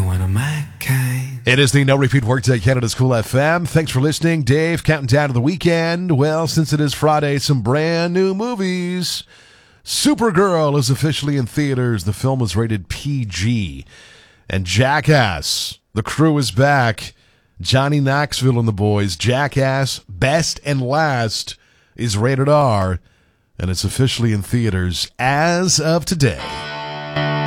You're one of my kind. It is the No Repeat Workday Canada's Cool FM. Thanks for listening. Dave, counting down to the weekend. Well, since it is Friday, some brand new movies. Supergirl is officially in theaters. The film is rated PG. And Jackass, the crew is back. Johnny Knoxville and the boys. Jackass, Best and Last, is rated R. And it's officially in theaters as of today.